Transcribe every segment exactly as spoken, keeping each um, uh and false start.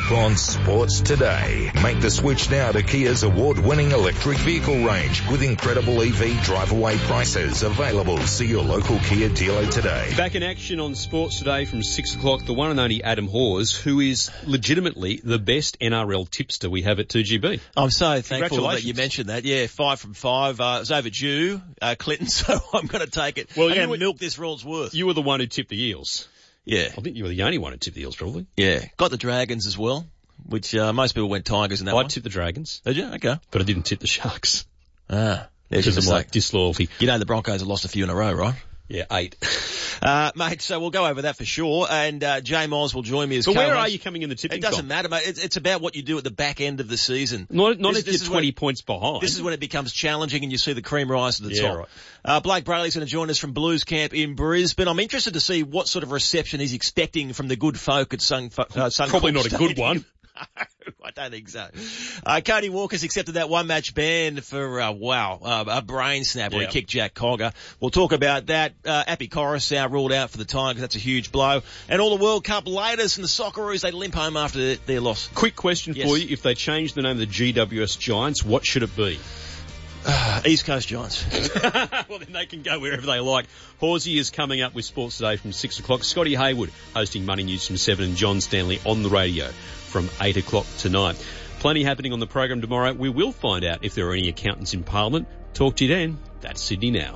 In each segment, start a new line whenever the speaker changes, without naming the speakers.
up on Sports Today. Make the switch now to Kia's award-winning electric vehicle range with incredible E V drive-away prices available. See your local Kia dealer today.
Back in action on Sports Today from six o'clock, the one and only Adam Hawes, who is legitimately the best N R L tipster we have at two G B.
I'm so thankful that you mentioned that. Yeah, five from five. Uh, it was overdue, uh, Clinton, so I'm going to take it.
Well,
I'm going
were,
to milk this for all it's worth.
You were the one who tipped the Eels.
Yeah.
I think you were the only one who tipped the Eels, probably.
Yeah. Got the Dragons as well, which uh, most people went Tigers in that
I
one.
I tipped the Dragons.
Did you? Okay.
But I didn't tip the Sharks.
Ah.
There's some like disloyalty.
You know the Broncos have lost a few in a row, right?
Yeah, eight.
uh, mate, so we'll go over that for sure. And uh, Jay Miles will join me as
But
co-host.
where are you coming in the tipping
It doesn't
comp?
matter, mate. It's, it's about what you do at the back end of the season.
Not, not
this,
if
this
you're twenty
when,
points behind.
This is when it becomes challenging and you see the cream rise to the
yeah,
top.
Right.
Uh, Blake Brayley's going to join us from Blues Camp in Brisbane. I'm interested to see what sort of reception he's expecting from the good folk at Sun, uh, Suncorp
Probably not a good one.
I don't think so. Uh, Cody Walker's accepted that one-match ban for, uh, wow, uh, a brain snap where
yeah.
he kicked Jack Cogger. We'll talk about that. Uh, Appy Coruscant ruled out for the Tigers. That's a huge blow. And all the World Cup latest and the Socceroos, they limp home after their, their loss.
Quick question
yes.
for you. If they change the name of the G W S Giants, what should it be?
Uh, East Coast Giants.
Well, then they can go wherever they like. Horsey is coming up with Sports Today from six o'clock. Scotty Hayward hosting Money News from seven and John Stanley on the radio from eight o'clock tonight. Plenty happening on the program tomorrow. We will find out if there are any accountants in Parliament. Talk to you then. That's Sydney Now.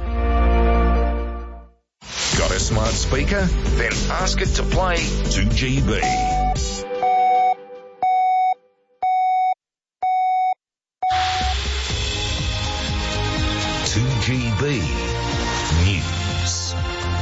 Got a smart speaker? Then ask it to play two G B. two G B News.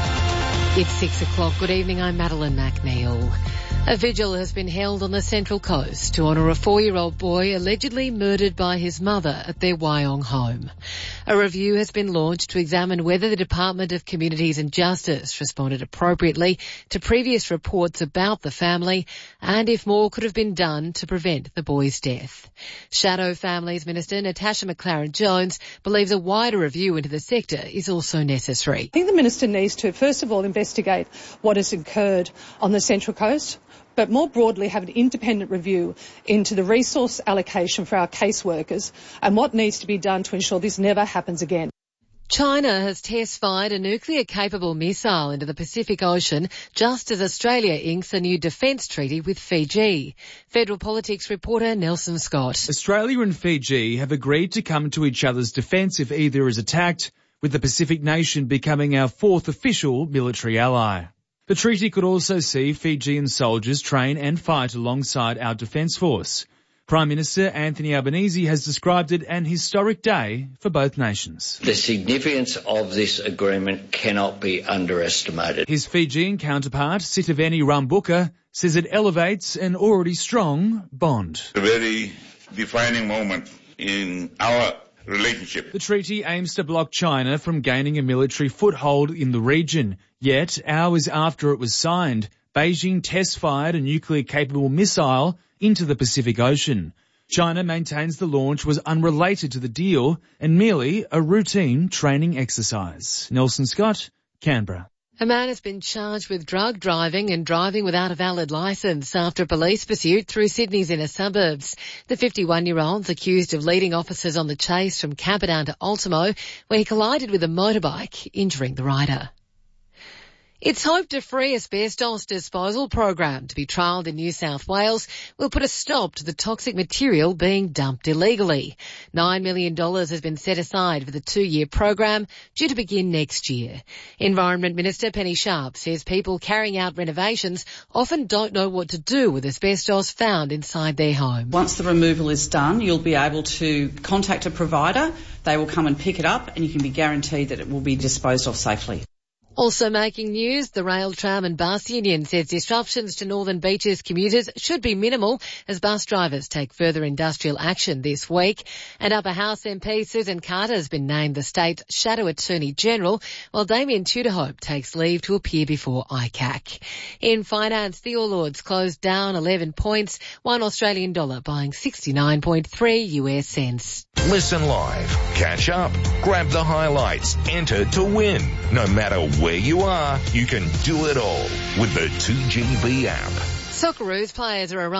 It's six o'clock. Good evening. I'm Madeline McNeil. A vigil has been held on the Central Coast to honour a four-year-old boy allegedly murdered by his mother at their Wyong home. A review has been launched to examine whether the Department of Communities and Justice responded appropriately to previous reports about the family and if more could have been done to prevent the boy's death. Shadow Families Minister Natasha McLaren-Jones believes a wider review into the sector is also necessary.
I think the Minister needs to, first of all, investigate what has occurred on the Central Coast, but more broadly have an independent review into the resource allocation for our caseworkers and what needs to be done to ensure this never happens again.
China has test-fired a nuclear-capable missile into the Pacific Ocean just as Australia inks a new defence treaty with Fiji. Federal Politics reporter Nelson Scott.
Australia and Fiji have agreed to come to each other's defence if either is attacked, with the Pacific nation becoming our fourth official military ally. The treaty could also see Fijian soldiers train and fight alongside our defence force. Prime Minister Anthony Albanese has described it an historic day for both nations.
The significance of this agreement cannot be underestimated.
His Fijian counterpart, Sitiveni Rambuka, says it elevates an already strong bond.
A very defining moment in our relationship.
The treaty aims to block China from gaining a military foothold in the region. Yet, hours after it was signed, Beijing test-fired a nuclear-capable missile into the Pacific Ocean. China maintains the launch was unrelated to the deal and merely a routine training exercise. Nelson Scott, Canberra.
A man has been charged with drug driving and driving without a valid licence after a police pursuit through Sydney's inner suburbs. The fifty-one-year-old's accused of leading officers on the chase from Camperdown to Ultimo, where he collided with a motorbike, injuring the rider. It's hoped a free asbestos disposal program to be trialled in New South Wales will put a stop to the toxic material being dumped illegally. Nine million dollars has been set aside for the two-year program, due to begin next year. Environment Minister Penny Sharp says people carrying out renovations often don't know what to do with asbestos found inside their home.
Once the removal is done, you'll be able to contact a provider. They will come and pick it up and you can be guaranteed that it will be disposed of safely.
Also making news, the Rail, Tram and Bus Union says disruptions to Northern Beaches commuters should be minimal as bus drivers take further industrial action this week. And Upper House M P Susan Carter has been named the state's Shadow Attorney General, while Damien Tudorhope takes leave to appear before I C A C. In finance, the All Ords closed down eleven points, one Australian dollar buying sixty-nine point three U S cents.
Listen live, catch up, grab the highlights, enter to win. No matter where you are, you can do it all with the two G B app.
Socceroos players are arriving.